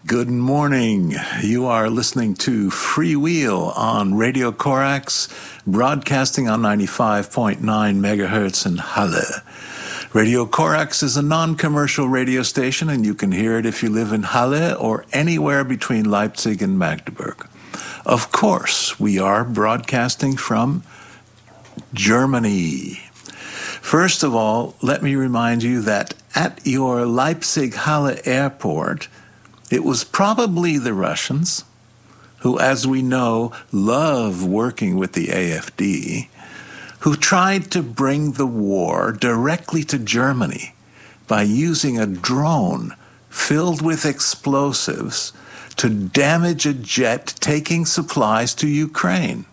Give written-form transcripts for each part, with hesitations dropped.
Good morning. You are listening to Freewheel on Radio Corax, broadcasting on 95.9 megahertz in Halle. Radio Corax is a non-commercial radio station, and you can hear it if you live in Halle or anywhere between Leipzig and Magdeburg. Of course, we are broadcasting from Germany. First of all, let me remind you that at your Leipzig-Halle airport, it was probably the Russians, who, as we know, love working with the AfD, who tried to bring the war directly to Germany by using a drone filled with explosives to damage a jet taking supplies to Ukraine.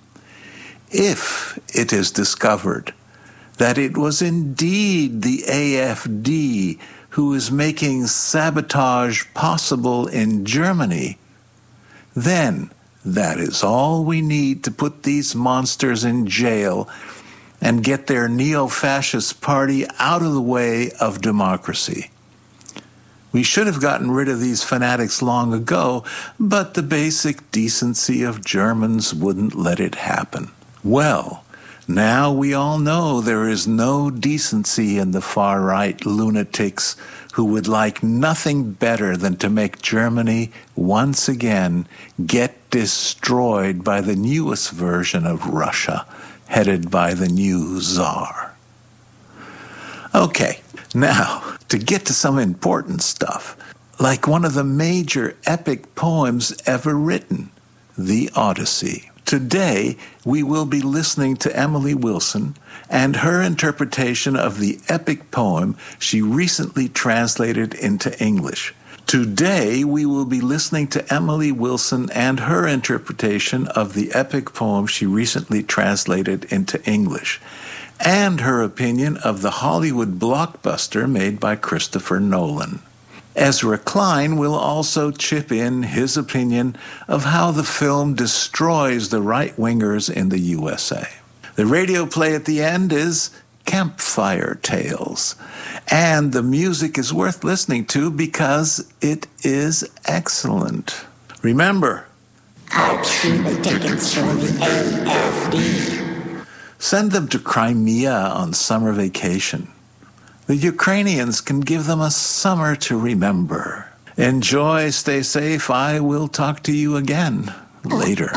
If it is discovered that it was indeed the AfD who is making sabotage possible in Germany, then that is all we need to put these monsters in jail and get their neo-fascist party out of the way of democracy. We should have gotten rid of these fanatics long ago, but the basic decency of Germans wouldn't let it happen. Well, now we all know there is no decency in the far-right lunatics who would like nothing better than to make Germany once again get destroyed by the newest version of Russia, headed by the new Tsar. Okay, now, to get to some important stuff, like one of the major epic poems ever written, the Odyssey. Today, we will be listening to Emily Wilson and her interpretation of the epic poem she recently translated into English. Today, we will be listening to Emily Wilson and her interpretation of the epic poem she recently translated into English, and her opinion of the Hollywood blockbuster made by Christopher Nolan. Ezra Klein will also chip in his opinion of how the film destroys the right-wingers in the USA. The radio play at the end is Campfire Tales, and the music is worth listening to because it is excellent. Remember, I'll see the tickets for the AfD. Send them to Crimea on summer vacation. The Ukrainians can give them a summer to remember. Enjoy, stay safe. I will talk to you again later.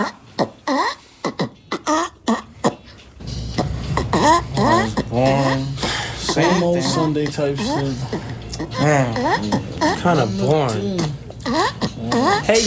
Boring. Same old Sunday type shit. Kind of boring. Hey,